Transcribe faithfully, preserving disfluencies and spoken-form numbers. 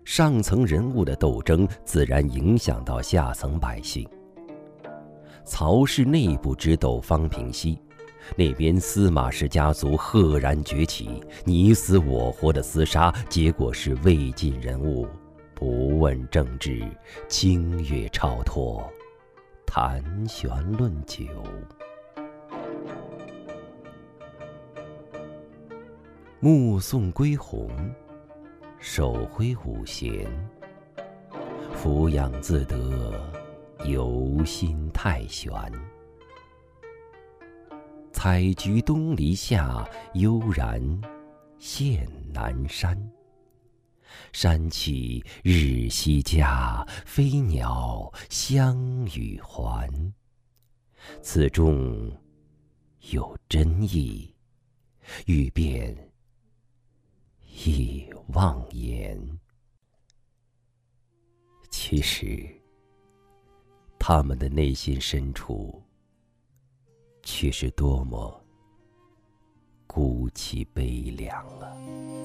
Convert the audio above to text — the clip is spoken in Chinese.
上层人物的斗争自然影响到下层百姓。曹氏内部之斗方平息，那边司马氏家族赫然崛起，你死我活的厮杀，结果是魏晋人物不问政治，清阅超脱，谈玄论酒。目送归鸿，手挥五弦，俯仰自得，游心太玄。采菊东篱下，悠然见南山。山气日夕佳，飞鸟相与还。此中有真意，欲辨亦忘言。其实，他们的内心深处，却是多么孤凄悲凉啊！